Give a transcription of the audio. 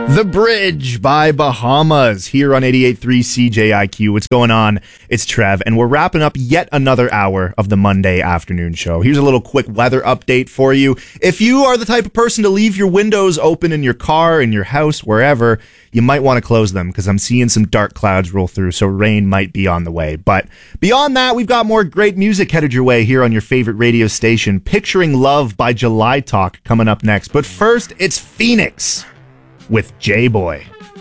The Bridge by Bahamas here on 88.3 CJIQ. What's going on? It's Trev, and we're wrapping up yet another hour of the Monday afternoon show. Here's a little quick weather update for you. If you are the type of person to leave your windows open in your car, in your house, wherever, you might want to close them because I'm seeing some dark clouds roll through, so rain might be on the way. But beyond that, we've got more great music headed your way here on your favorite radio station. Picturing Love by July Talk coming up next. But first, it's Phoenix with J-Boy.